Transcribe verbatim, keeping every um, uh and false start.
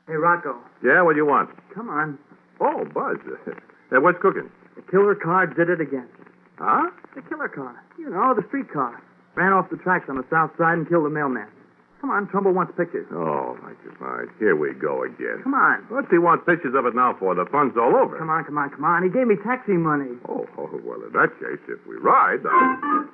Hey, Rocco, Yeah, what do you want? come on. Oh, Buzz. Uh, what's cooking? The killer car did it again. Huh? The killer car. You know, the street car. Ran off the tracks on the south side and killed the mailman. Come on, Trumbull wants pictures. Oh, my goodness. Here we go again. Come on. What's he want pictures of it now for? The fun's all over. Come on, come on, come on. He gave me taxi money. Oh, oh, well, in that case, if we ride... I'll...